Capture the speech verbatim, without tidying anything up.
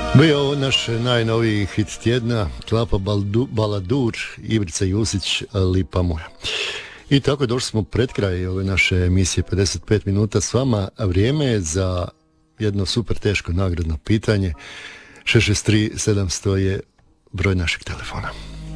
Bio ovo naš najnoviji hit tjedna, Klapa Baldu, Baladur, Ibrica Jusić, Lipa moja. I tako došli smo pred kraj ove naše emisije pedeset pet minuta s vama. Vrijeme je za jedno super teško nagradno pitanje. šest šest tri sedamsto je broj našeg telefona.